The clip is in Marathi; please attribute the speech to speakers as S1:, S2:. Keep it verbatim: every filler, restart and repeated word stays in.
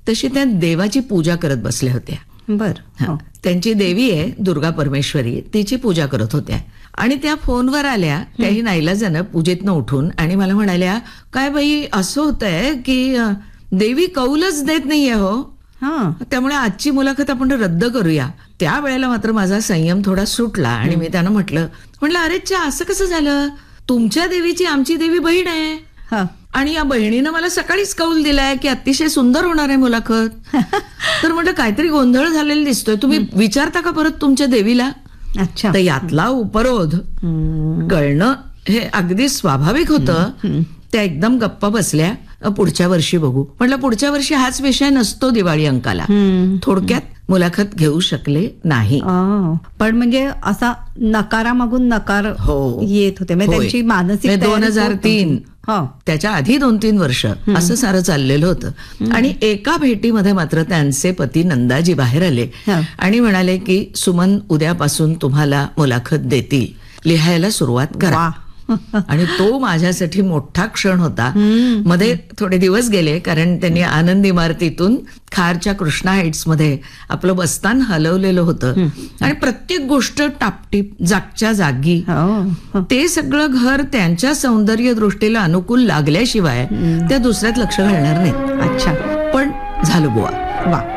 S1: तशी त्या देवाची पूजा करत बसल्या होत्या.
S2: बर.
S1: त्यांची देवी आहे दुर्गा परमेश्वरी, तिची पूजा करत होत्या आणि त्या फोनवर आल्या. त्याही नाईलाजानं पूजेतनं उठून आणि मला म्हणाल्या, काय बाई असं होतंय की देवी कौलच देत नाहीये हो, त्यामुळे आजची मुलाखत आपण रद्द करूया. त्यावेळेला मात्र माझा संयम थोडा सुटला आणि मी त्यांना म्हटलं म्हटलं अरे चा असं कसं झालं, तुमच्या देवीची आमची देवी बहीण आहे आणि या बहिणीनं मला सकाळीच कौल दिलाय की अतिशय सुंदर होणार आहे मुलाखत. तर म्हटलं काहीतरी गोंधळ झालेला दिसतोय, तुम्ही विचारता का परत तुमच्या देवीला.
S2: अच्छा.
S1: तर यातला उपरोध कळणं हे अगदी स्वाभाविक होतं. त्या एकदम गप्पा बसल्या. पुढच्या वर्षी बघू म्हटलं. पुढच्या वर्षी हाच विषय नसतो दिवाळी अंकाला. थोडक्यात मुलाखत घेऊ शकले नाही.
S2: पण म्हणजे असा नकारामागून नकार
S1: हो
S2: येत होते. त्यांची मानसिक
S1: दोन हजार तीन त्याच्या आधी दोन तीन वर्ष असं सारं चाललेलं होतं. आणि एका भेटीमध्ये मात्र त्यांचे पती नंदाजी बाहेर आले आणि म्हणाले की सुमन उद्यापासून तुम्हाला मुलाखत देतील, लिहायला सुरुवात करा. आणि तो माझ्यासाठी मोठा क्षण होता. मध्ये थोडे दिवस गेले कारण त्यांनी आनंद इमारतीतून खारच्या कृष्णा हाईट्स मध्ये आपलं बस्तान हलवलेलं होतं आणि प्रत्येक गोष्ट टापटीप जागच्या जागी. ते सगळं घर त्यांच्या सौंदर्य दृष्टीला अनुकूल लागल्याशिवाय त्या दुसऱ्यात लक्ष घालणार नाही.
S2: अच्छा.
S1: पण झालं बुवा.
S2: वा.